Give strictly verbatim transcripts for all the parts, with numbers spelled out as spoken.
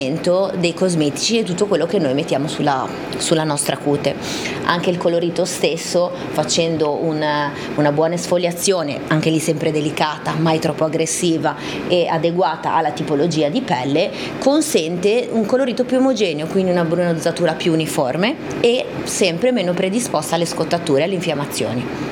dei cosmetici e tutto quello che noi mettiamo sulla, sulla nostra cute. Anche il colorito stesso, facendo una, una buona esfoliazione, anche lì sempre delicata, mai troppo aggressiva e adeguata alla tipologia di pelle, consente un colorito più omogeneo, quindi una bronzatura più uniforme e sempre meno predisposta alle scottature e alle infiammazioni.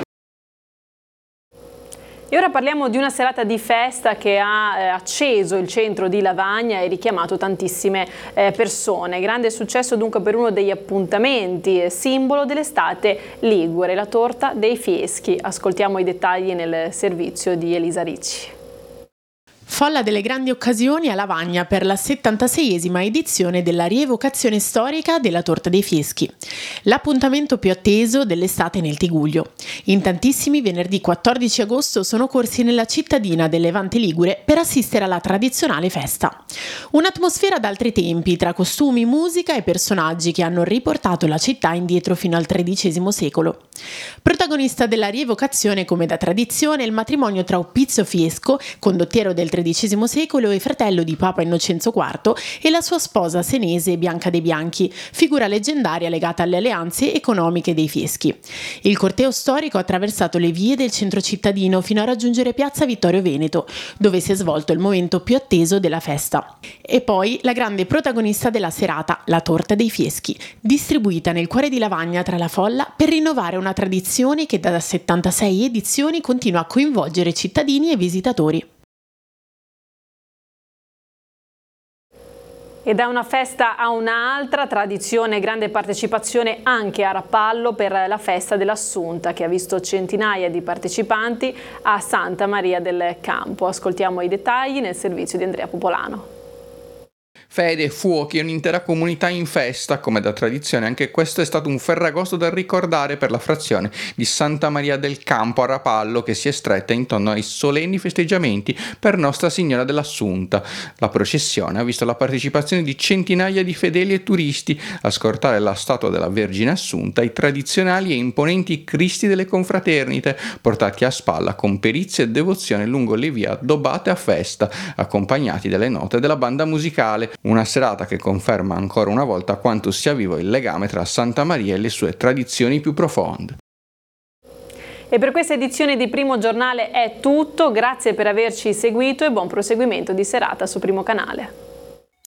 E ora parliamo di una serata di festa che ha eh, acceso il centro di Lavagna e richiamato tantissime eh, persone. Grande successo dunque per uno degli appuntamenti, eh, simbolo dell'estate ligure, la torta dei Fieschi. Ascoltiamo i dettagli nel servizio di Elisa Ricci. Folla delle grandi occasioni a Lavagna per la settantaseiesima edizione della rievocazione storica della Torta dei Fieschi, l'appuntamento più atteso dell'estate nel Tigullio. In tantissimi venerdì quattordici agosto sono corsi nella cittadina del Levante Ligure per assistere alla tradizionale festa. Un'atmosfera d'altri tempi, tra costumi, musica e personaggi che hanno riportato la città indietro fino al tredicesimo secolo. Protagonista della rievocazione, come da tradizione, il matrimonio tra Oppizio Fiesco, condottiero del tredicesimo secolo e fratello di Papa Innocenzo quarto, e la sua sposa senese Bianca dei Bianchi, figura leggendaria legata alle alleanze economiche dei Fieschi. Il corteo storico ha attraversato le vie del centro cittadino fino a raggiungere piazza Vittorio Veneto, dove si è svolto il momento più atteso della festa. E poi la grande protagonista della serata, la Torta dei Fieschi, distribuita nel cuore di Lavagna tra la folla per rinnovare una tradizione che da settantasei edizioni continua a coinvolgere cittadini e visitatori. E da una festa a un'altra, tradizione e grande partecipazione anche a Rapallo per la festa dell'Assunta, che ha visto centinaia di partecipanti a Santa Maria del Campo. Ascoltiamo i dettagli nel servizio di Andrea Popolano. Fede, fuochi e un'intera comunità in festa, come da tradizione. Anche questo è stato un ferragosto da ricordare per la frazione di Santa Maria del Campo a Rapallo, che si è stretta intorno ai solenni festeggiamenti per Nostra Signora dell'Assunta. La processione ha visto la partecipazione di centinaia di fedeli e turisti a scortare la statua della Vergine Assunta, i tradizionali e imponenti Cristi delle confraternite, portati a spalla con perizia e devozione lungo le vie addobbate a festa, accompagnati dalle note della banda musicale. Una serata che conferma ancora una volta quanto sia vivo il legame tra Santa Maria e le sue tradizioni più profonde. E per questa edizione di Primo Giornale è tutto, grazie per averci seguito e buon proseguimento di serata su Primo Canale.